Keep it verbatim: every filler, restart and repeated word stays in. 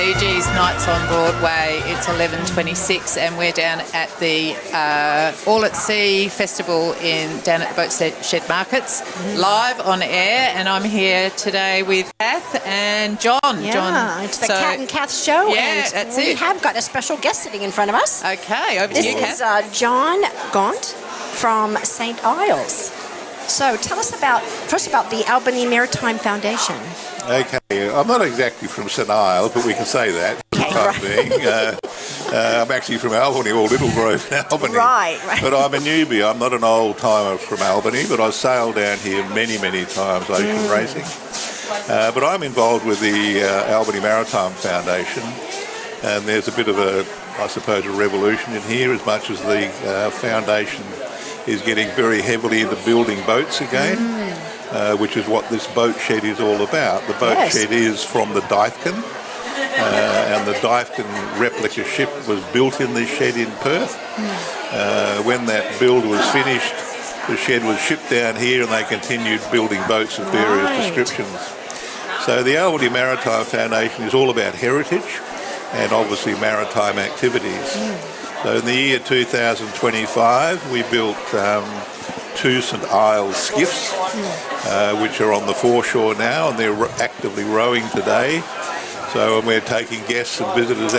Bee Gees Nights on Broadway. It's eleven twenty-six and we're down at the uh, All at Sea Festival in down at the Boat Shed Markets, mm. live on air, and I'm here today with Kath and John. Yeah, John. it's the so, Cat and Kath show, yeah, and that's we it. have got a special guest sitting in front of us. Okay, over this to you, Kath. This is uh, John Gaunt from Saint Ives. So tell us about, first about the Albany Maritime Foundation. Okay, I'm not exactly from Saint Ives, but we can say that for the time right. being. Uh, uh, I'm actually from Albany, or Little Grove in Albany. Right, right. But I'm a newbie. I'm not an old-timer from Albany, but I sailed down here many, many times ocean mm. racing. Uh, but I'm involved with the uh, Albany Maritime Foundation, and there's a bit of a, I suppose, a revolution in here, as much as the uh, foundation is getting very heavily into building boats again. Mm. Uh, which is what this boat shed is all about. The boat yes. shed is from the Dyfken, uh, and the Dyfken replica ship was built in this shed in Perth. Uh, when that build was finished, the shed was shipped down here and they continued building boats of various right. descriptions. So the Albany Maritime Foundation is all about heritage and obviously maritime activities. Mm. So in the year two thousand twenty-five, we built um, two Saint Ives skiffs, uh, which are on the foreshore now, and they're actively rowing today. So we're taking guests and visitors